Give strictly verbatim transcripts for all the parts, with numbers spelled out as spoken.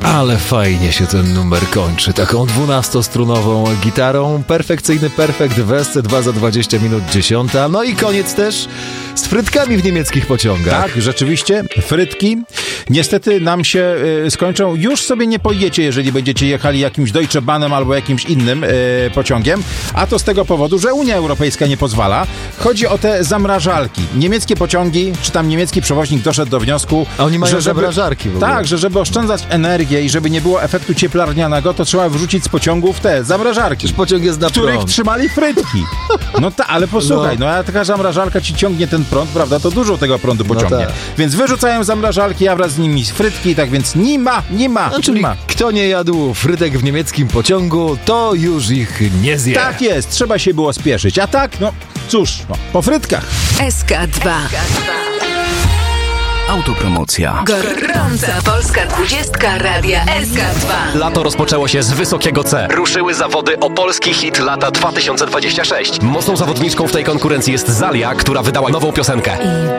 Ale fajnie się ten numer kończy. Taką dwunastostrunową gitarą. Perfekcyjny perfekt w S C dwa za dwadzieścia minut dziesiąta. No i koniec też z frytkami w niemieckich pociągach. Tak, rzeczywiście, frytki niestety nam się y, skończą. Już sobie nie pojedziecie, jeżeli będziecie jechali jakimś Deutsche Bahnem albo jakimś innym y, pociągiem, a to z tego powodu, że Unia Europejska nie pozwala. Chodzi o te zamrażalki. Niemieckie pociągi, czy tam niemiecki przewoźnik doszedł do wniosku, a oni mają że żeby, zamrażarki w ogóle. Tak, że żeby oszczędzać energię i żeby nie było efektu cieplarnianego, to trzeba wrzucić z pociągów te zamrażarki. Już pociąg jest na w których prąd. trzymali frytki. No ta, ale posłuchaj, no, no a taka zamrażalka ci ciągnie ten prąd, prawda, to dużo tego prądu pociągnie. No tak. Więc wyrzucają zamrażalki, a wraz z nimi frytki, tak więc nie ma, nie ma, no, czyli nie ma. Kto nie jadł frytek w niemieckim pociągu, to już ich nie zje. Tak jest, trzeba się było spieszyć. A tak, no cóż, no, po frytkach. S K dwa. Autopromocja. Gorąca polska dwudziestka radia S K dwa. Lato rozpoczęło się z wysokiego C. Ruszyły zawody o polski hit lata dwa tysiące dwudziesty szósty. Mocną zawodniczką w tej konkurencji jest Zalia, która wydała nową piosenkę.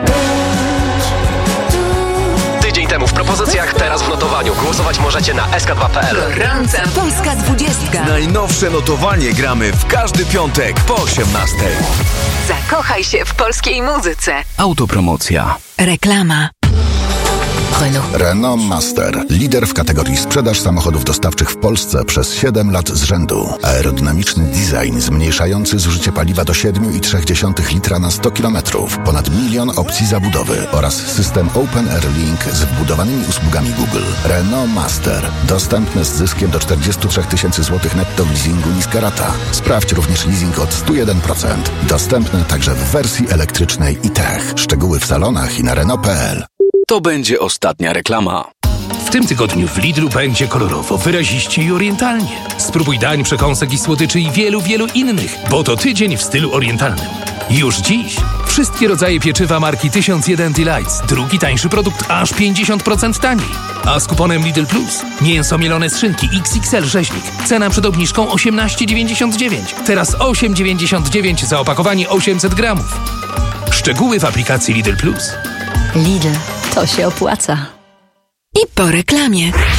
Tydzień temu w propozycjach, teraz w notowaniu. Głosować możecie na S K dwa kropka P L. Gorąca polska dwudziestka. Najnowsze notowanie gramy w każdy piątek po osiemnastej. Zakochaj się w polskiej muzyce. Autopromocja. Reklama. Renault. Renault Master. Lider w kategorii sprzedaż samochodów dostawczych w Polsce przez siedem lat z rzędu. Aerodynamiczny design zmniejszający zużycie paliwa do siedem przecinek trzy litra na sto kilometrów. Ponad milion opcji zabudowy oraz system Open Air Link z wbudowanymi usługami Google. Renault Master. Dostępne z zyskiem do czterdzieści trzy tysięcy złotych netto w leasingu niska rata. Sprawdź również leasing od sto jeden procent. Dostępne także w wersji elektrycznej i tech. Szczegóły w salonach i na Renault kropka P L. To będzie ostatnia reklama. W tym tygodniu w Lidlu będzie kolorowo, wyraziście i orientalnie. Spróbuj dań, przekąsek i słodyczy i wielu, wielu innych, bo to tydzień w stylu orientalnym. Już dziś wszystkie rodzaje pieczywa marki tysiąc jeden Delights. Drugi tańszy produkt aż pięćdziesiąt procent taniej. A z kuponem Lidl Plus mięso mielone z szynki X X L rzeźnik. Cena przed obniżką osiemnaście dziewięćdziesiąt dziewięć. Teraz osiem dziewięćdziesiąt dziewięć za opakowanie osiemset gramów. Szczegóły w aplikacji Lidl Plus. Lidl, to się opłaca. I po reklamie.